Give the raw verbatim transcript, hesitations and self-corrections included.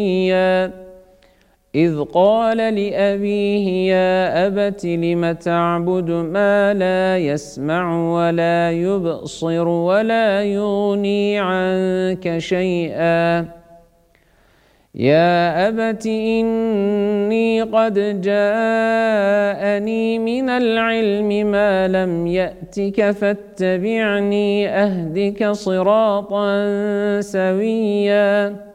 إذ قال لأبيه يا أبت لم تعبد ما لا يسمع ولا يبصر ولا يغني عنك شيئا يا أبت إني قد جاءني من العلم ما لم يأتك فاتبعني أهدك صراطا سويا